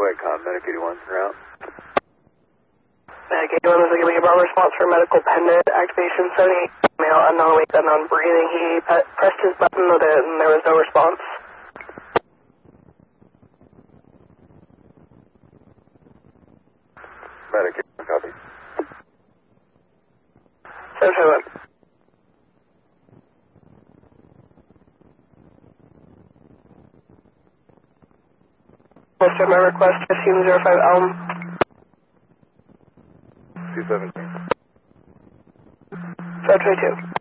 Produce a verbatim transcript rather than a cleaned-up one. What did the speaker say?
Wacom, Medic eighty-one, route. Medic eighty-one was giving a bomb response for medical pendant activation seventy-eight, male, unknown weight, unknown breathing. He pe- pressed his button with it and there was no response. Medic eighty-one, copy. seven seven one. Mister My request, fifteen oh five Elm. two seventeen. seven twenty-two.